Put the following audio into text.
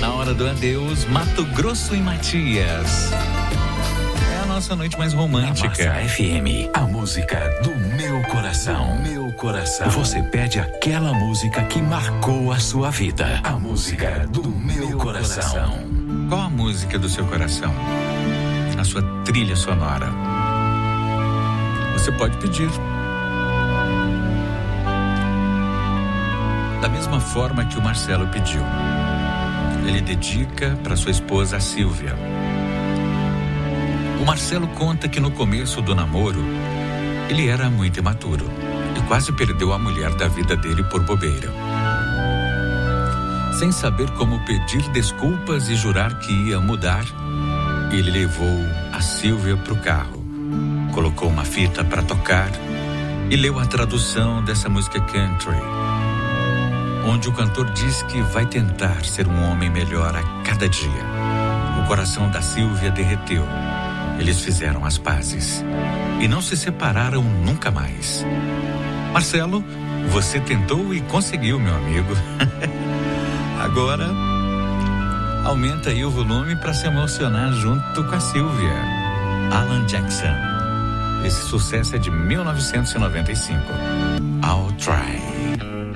Na hora do adeus, Mato Grosso e Matias. É a nossa noite mais romântica. Massa FM, a música do meu coração. Meu coração. Você pede aquela música que marcou a sua vida. A música do meu coração. Qual a música do seu coração? A sua trilha sonora. Você pode pedir. Da mesma forma que o Marcelo pediu. Ele dedica para sua esposa, a Silvia. O Marcelo conta que no começo do namoro, ele era muito imaturo e quase perdeu a mulher da vida dele por bobeira. Sem saber como pedir desculpas e jurar que ia mudar, ele levou a Silvia para o carro, colocou uma fita para tocar e leu a tradução dessa música country, onde o cantor diz que vai tentar ser um homem melhor a cada dia. O coração da Silvia derreteu. Eles fizeram as pazes e não se separaram nunca mais. Marcelo, você tentou e conseguiu, meu amigo. Agora, aumenta aí o volume para se emocionar junto com a Silvia. Alan Jackson. Esse sucesso é de 1995. I'll Try.